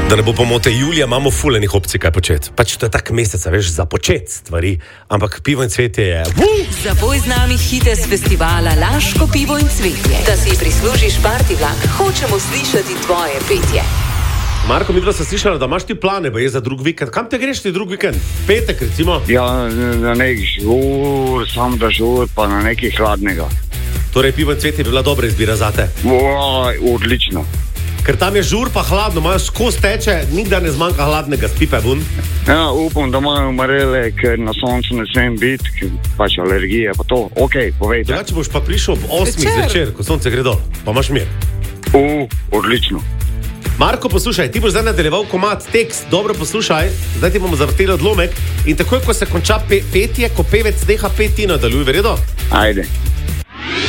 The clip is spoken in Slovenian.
Da ne bo pomote, julija imamo fulenih opcij, kaj početi. Pač to je tak mesec, veš, za početi stvari, ampak pivo in cvetje je... Zapoj z nami hite z festivala Laško pivo in cvetje. Da si prislužiš party vlak, hočemo slišati tvoje petje. Marko, midva sem slišala, da imaš ti plane, ba je za drug vikend. Kam te greš ti drug vikend? Petek, recimo? Ja, na neki žur, sam da žur, pa na neki hladnega. Torej, pivo in cvetje bi bila dobra izbira zate. Odlično. Ker tam je žur pa hladno, imajo skozi teče, nikdar ne zmanjka hladnega, spipe bun. Ja, upam, da imajo umrele, ker na soncu ne smem biti, ker pač alergije, pa to, okej, povejte. Drugače boš pa prišel ob 8 zvečer, ko sonce gre dol, pa imaš mir. Odlično. Marko, poslušaj, ti boš zdaj nadaljeval komad, tekst, dobro poslušaj, zdaj ti bomo zavrteli odlomek in takoj, ko se konča petje, ko pevec neha peti, nadaljuj, verjedo? Ajde.